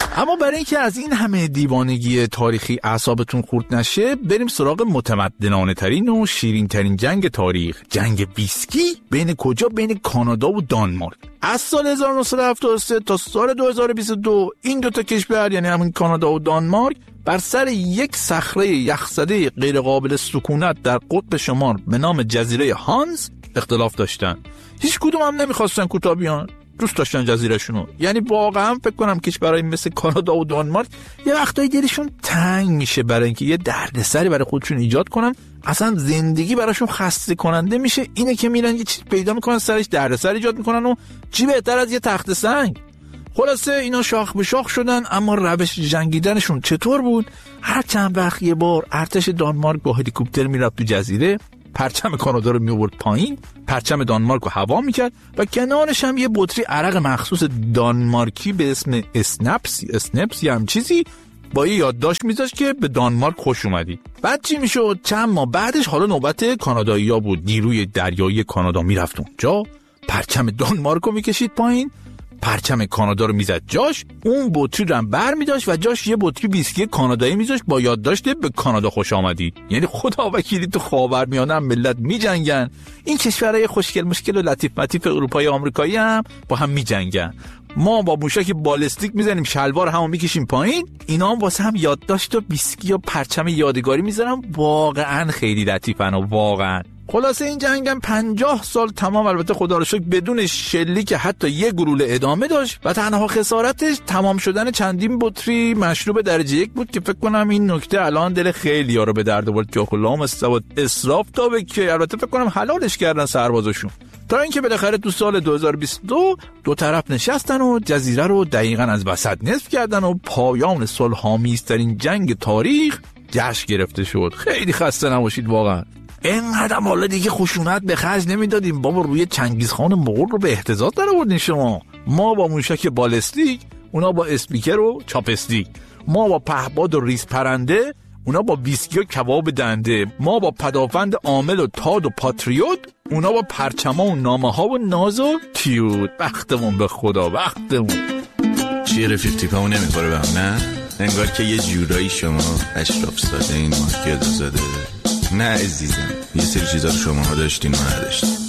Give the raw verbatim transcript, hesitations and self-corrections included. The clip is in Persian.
اما برای اینکه از این همه دیوانگی تاریخی اعصابتون خورد نشه، بریم سراغ متمدنانه ترین و شیرین ترین جنگ تاریخ، جنگ ویسکی. بین کجا؟ بین کانادا و دانمارک. از سال هزار و نهصد و هفتاد و سه تا سال دو هزار و بیست و دو این دو تا کشور، یعنی همین کانادا و دانمارک، بر سر یک صخره یخزده غیر قابل سکونت در قطب شمال به نام جزیره هانز اختلاف داشتن. هیچ کدوم هم نمیخواستن کوتاه بیان، دوست داشتن جزیره‌شونو. یعنی واقعا فکر کنم کشورهای مثل کانادا و دانمارک یه وقتایی دلشون تنگ میشه برای اینکه یه دردسری برای خودشون ایجاد کنن، اصلا زندگی براشون خسته کننده میشه. اینه که میرن یه چیز پیدا میکنن سرش دردسر ایجاد میکنن و چی بهتر از یه تخت سنگ. خلاصه اینا شاخ به شاخ شدن. اما روش جنگیدنشون چطور بود؟ هر چند وقت یه بار ارتش دانمارک با هلیکوپتر میرفت تو جزیره، پرچم کانادا رو میورد پایین، پرچم دانمارک رو هوا میکرد و کنارش هم یه بطری عرق مخصوص دانمارکی به اسم اسنپس اسنپس یا هم چیزی با یه یادداشت میذاشت که به دانمارک خوش اومدی. بعد چی میشد؟ چند ماه بعدش حالا نوبت کانادایی‌ها بود. نیروی دریایی کانادا میرفت اونجا، پرچم دانمارک رو میکشید پایین، پرچم کانادا رو میزد جاش، اون بطری رو هم بر میداشت و جاش یه بطری ویسکی کانادایی میذاشت با یادداشت به کانادا خوش آمدی. یعنی خدا وکیلی تو خاورمیانه هم ملت میجنگن، این کشورهای خوشگل مشکل و لطیف مطیف اروپایی و آمریکایی هم با هم میجنگن. ما با موشک بالستیک میزنیم شلوار همو میکشیم پایین، اینا هم واسه هم یادداشت و ویسکی و پرچم یادگاری میذارن. واقعا خیلی لطیفن و واقعا. خلاصه این جنگم پنجاه سال تمام، البته خدا رو شکر بدون شلیک که حتی یه گلوله ادامه داشت و تنها خسارتش تمام شدن چندین بطری مشروب درجه یک بود که فکر کنم این نکته الان دل خیلی‌ها رو به درد آورد. جاکلام استواد اسراف تا به که البته فکر کنم حلالش کردن سربازاشون، تا اینکه بالاخره تو سال دو هزار و بیست و دو دو طرف نشستن و جزیره رو دقیقاً از وسط نصف کردن و پایان صلح‌آمیزترین جنگ تاریخ جشن گرفته شد. خیلی خسته نباشید واقعا. اینقدر حالا دیگه خشونت به خرج نمیدادیم بابا، روی چنگیزخان مغول رو به احتضاض در آوردین شما. ما با موشک بالستیک، اونا با اسپیکر و چاپستیک. ما با پهباد و ریز پرنده، اونا با ویسکی و کباب دنده. ما با پدافند عامل و تاد و پاتریوت، اونا با پرچما و نامه ها و ناز و کیوت. بختمون به خدا، بختمون. چیه رفیق تیپمو نمیخوره به هم؟ نه انگار که یه جورایی شما اشراف زاده این مارکت زاده. نه عزیزم، یه سری چیزا رو شما ها داشتین و نداشتین.